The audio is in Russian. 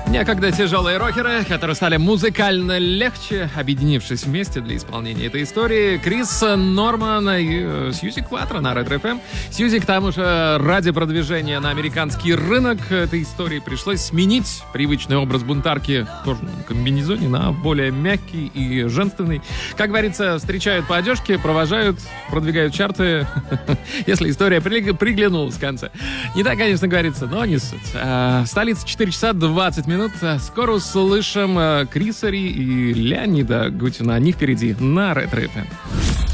Некогда тяжелые рокеры, которые стали музыкально легче, объединившись вместе для исполнения этой истории. Крис Норман и Сьюзи Кватро на Ретро FM. Сьюзи, к тому же, ради продвижения на американский рынок этой истории пришлось сменить привычный образ бунтарки в кожаном комбинезоне на более мягкий и женственный. Как говорится, встречают по одежке, провожают, продвигают чарты, если история приглянулась в конце. Не так, конечно, говорится, но не суть. Столица 4 часа 20 минут. Скоро услышим Криса Ри и Леонида Гутина. Они впереди на Ретро FM.